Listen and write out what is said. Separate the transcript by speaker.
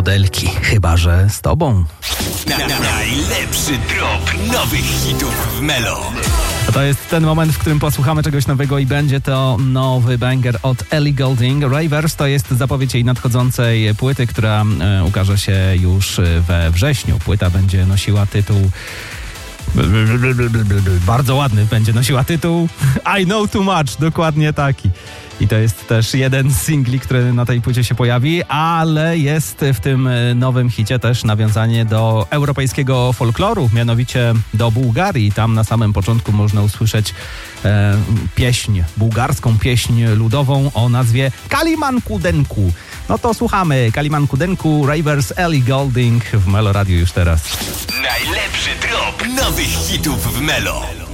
Speaker 1: modelki, chyba że z tobą.
Speaker 2: Najlepszy drop nowych hitów w Melo.
Speaker 1: To jest ten moment, w którym posłuchamy czegoś nowego i będzie to nowy banger od Ellie Goulding. Ravers to jest zapowiedź jej nadchodzącej płyty, która ukaże się już we wrześniu. Płyta będzie nosiła tytuł... Bardzo ładny, będzie nosiła tytuł I Know Too Much, dokładnie taki. I to jest też jeden z singli, który na tej płycie się pojawi, ale jest w tym nowym hicie też nawiązanie do europejskiego folkloru, mianowicie do Bułgarii. Tam na samym początku można usłyszeć bułgarską pieśń ludową o nazwie Kaliman Kudenku. No to słuchamy Kaliman Kudenku, Ravers, Ellie Goulding w Melo Radio już teraz.
Speaker 2: Najlepszy drop nowych hitów w Melo.